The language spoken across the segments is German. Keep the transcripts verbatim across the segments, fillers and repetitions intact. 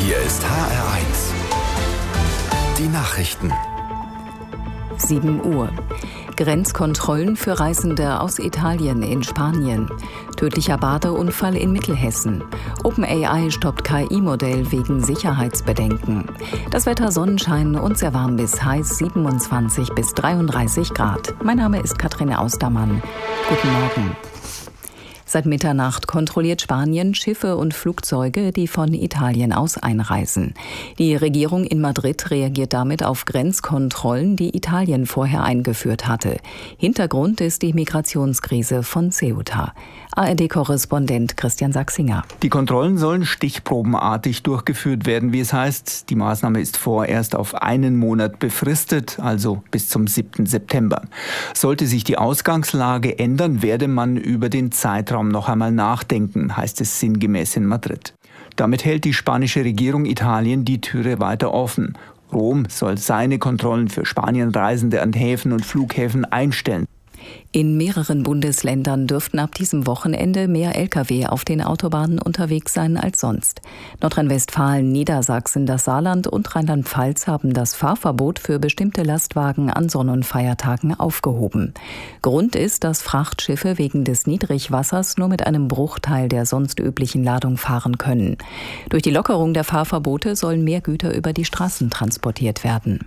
Hier ist H R eins. Die Nachrichten. sieben Uhr. Grenzkontrollen für Reisende aus Italien in Spanien. Tödlicher Badeunfall in Mittelhessen. OpenAI stoppt K I-Modell wegen Sicherheitsbedenken. Das Wetter Sonnenschein und sehr warm bis heiß siebenundzwanzig bis dreiunddreißig Grad. Mein Name ist Katrin Austermann. Guten Morgen. Seit Mitternacht kontrolliert Spanien Schiffe und Flugzeuge, die von Italien aus einreisen. Die Regierung in Madrid reagiert damit auf Grenzkontrollen, die Italien vorher eingeführt hatte. Hintergrund ist die Migrationskrise von Ceuta. A R D-Korrespondent Christian Sachsinger. Die Kontrollen sollen stichprobenartig durchgeführt werden, wie es heißt. Die Maßnahme ist vorerst auf einen Monat befristet, also bis zum siebten September. Sollte sich die Ausgangslage ändern, werde man über den Zeitraum noch einmal nachdenken, heißt es sinngemäß in Madrid. Damit hält die spanische Regierung Italien die Türe weiter offen. Rom soll seine Kontrollen für Spanienreisende an Häfen und Flughäfen einstellen. In mehreren Bundesländern dürften ab diesem Wochenende mehr L K W auf den Autobahnen unterwegs sein als sonst. Nordrhein-Westfalen, Niedersachsen, das Saarland und Rheinland-Pfalz haben das Fahrverbot für bestimmte Lastwagen an Sonn- und Feiertagen aufgehoben. Grund ist, dass Frachtschiffe wegen des Niedrigwassers nur mit einem Bruchteil der sonst üblichen Ladung fahren können. Durch die Lockerung der Fahrverbote sollen mehr Güter über die Straßen transportiert werden.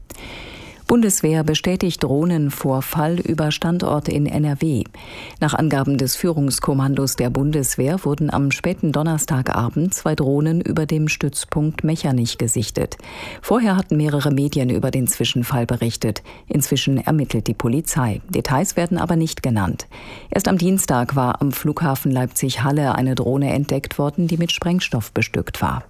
Bundeswehr bestätigt Drohnenvorfall über Standort in N R W. Nach Angaben des Führungskommandos der Bundeswehr wurden am späten Donnerstagabend zwei Drohnen über dem Stützpunkt Mechernich gesichtet. Vorher hatten mehrere Medien über den Zwischenfall berichtet. Inzwischen ermittelt die Polizei. Details werden aber nicht genannt. Erst am Dienstag war am Flughafen Leipzig-Halle eine Drohne entdeckt worden, die mit Sprengstoff bestückt war.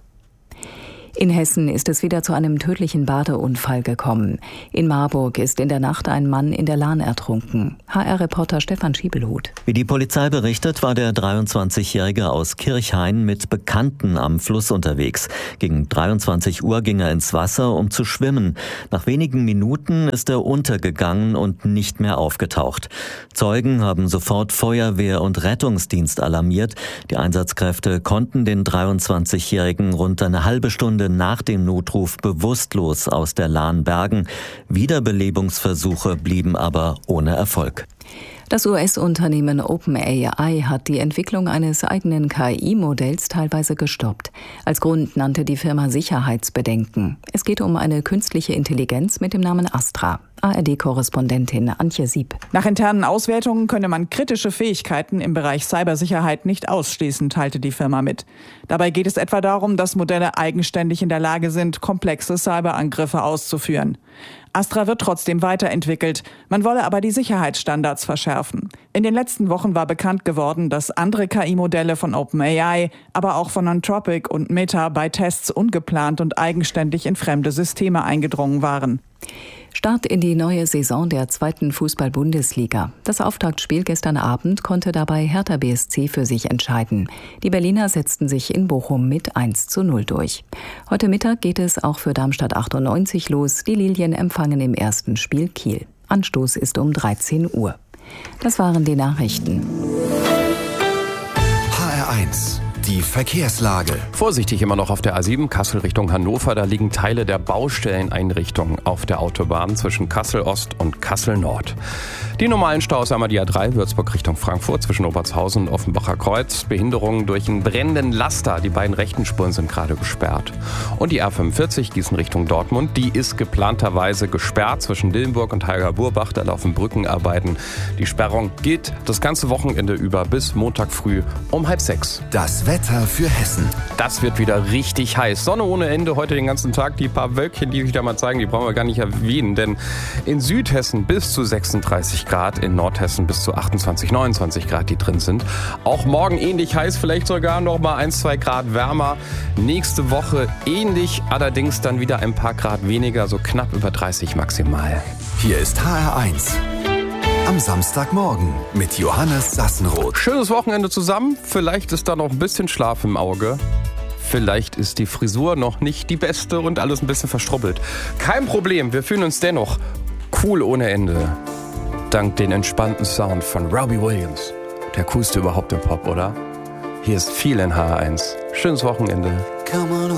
In Hessen ist es wieder zu einem tödlichen Badeunfall gekommen. In Marburg ist in der Nacht ein Mann in der Lahn ertrunken. H R-Reporter Stefan Schiebelhut. Wie die Polizei berichtet, war der dreiundzwanzigjährige aus Kirchhain mit Bekannten am Fluss unterwegs. Gegen dreiundzwanzig Uhr ging er ins Wasser, um zu schwimmen. Nach wenigen Minuten ist er untergegangen und nicht mehr aufgetaucht. Zeugen haben sofort Feuerwehr und Rettungsdienst alarmiert. Die Einsatzkräfte konnten den dreiundzwanzigjährigen rund eine halbe Stunde nach dem Notruf bewusstlos aus der Lahn bergen. Wiederbelebungsversuche blieben aber ohne Erfolg. Das U S-Unternehmen OpenAI hat die Entwicklung eines eigenen K I-Modells teilweise gestoppt. Als Grund nannte die Firma Sicherheitsbedenken. Es geht um eine künstliche Intelligenz mit dem Namen Astra. A R D-Korrespondentin Antje Sieb. Nach internen Auswertungen könne man kritische Fähigkeiten im Bereich Cybersicherheit nicht ausschließen, teilte die Firma mit. Dabei geht es etwa darum, dass Modelle eigenständig in der Lage sind, komplexe Cyberangriffe auszuführen. Astra wird trotzdem weiterentwickelt. Man wolle aber die Sicherheitsstandards verschärfen. In den letzten Wochen war bekannt geworden, dass andere K I-Modelle von OpenAI, aber auch von Anthropic und Meta bei Tests ungeplant und eigenständig in fremde Systeme eingedrungen waren. Start in die neue Saison der zweiten Fußball-Bundesliga. Das Auftaktspiel gestern Abend konnte dabei Hertha B S C für sich entscheiden. Die Berliner setzten sich in Bochum mit eins zu null durch. Heute Mittag geht es auch für Darmstadt achtundneunzig los. Die Lilien empfangen im ersten Spiel Kiel. Anstoß ist um dreizehn Uhr. Das waren die Nachrichten. H R eins. Die Verkehrslage. Vorsichtig immer noch auf der A sieben, Kassel Richtung Hannover. Da liegen Teile der Baustelleneinrichtung auf der Autobahn zwischen Kassel Ost und Kassel Nord. Die normalen Staus einmal die A drei, Würzburg Richtung Frankfurt zwischen Obertshausen und Offenbacher Kreuz. Behinderungen durch einen brennenden Laster. Die beiden rechten Spuren sind gerade gesperrt. Und die A fünfundvierzig, Gießen Richtung Dortmund, die ist geplanterweise gesperrt zwischen Dillenburg und Heiger-Burbach. Da laufen Brückenarbeiten. Die Sperrung gilt das ganze Wochenende über bis Montag früh um halb sechs. Das Wetter für Hessen. Das wird wieder richtig heiß. Sonne ohne Ende heute den ganzen Tag. Die paar Wölkchen, die ich da mal zeigen, die brauchen wir gar nicht erwähnen. Denn in Südhessen bis zu sechsunddreißig Grad, in Nordhessen bis zu achtundzwanzig, neunundzwanzig Grad, die drin sind. Auch morgen ähnlich heiß, vielleicht sogar noch mal ein, zwei Grad wärmer. Nächste Woche ähnlich, allerdings dann wieder ein paar Grad weniger, so knapp über dreißig maximal. Hier ist H R eins. Am Samstagmorgen mit Johannes Sassenroth. Schönes Wochenende zusammen. Vielleicht ist da noch ein bisschen Schlaf im Auge. Vielleicht ist die Frisur noch nicht die beste und alles ein bisschen verstrubbelt. Kein Problem, wir fühlen uns dennoch cool ohne Ende. Dank den entspannten Sound von Robbie Williams. Der coolste überhaupt im Pop, oder? Hier ist viel in H R eins. Schönes Wochenende.